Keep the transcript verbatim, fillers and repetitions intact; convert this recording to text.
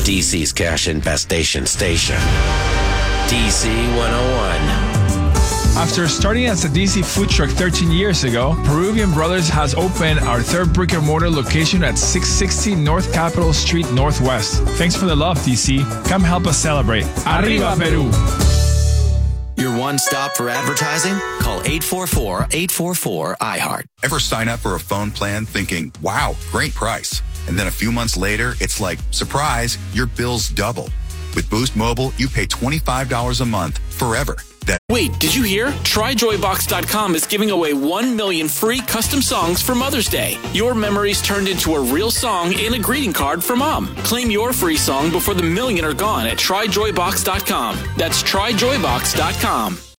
D C's cash infestation station. D C one oh one. After starting as a D C food truck thirteen years ago, Peruvian Brothers has opened our third brick-and-mortar location at six sixty North Capitol Street Northwest. Thanks for the love, D C. Come help us celebrate. Arriba, Peru! Your one stop for advertising? Call eight four four, eight four four, I heart. Ever sign up for a phone plan thinking, wow, great price? And then a few months later, it's like, surprise, your bills double. With Boost Mobile, you pay twenty-five dollars a month forever. That- Wait, did you hear? Try Joy Box dot com is giving away one million free custom songs for Mother's Day. Your memories turned into a real song and a greeting card for Mom. Claim your free song before the million are gone at Try Joy Box dot com. That's Try Joy Box dot com.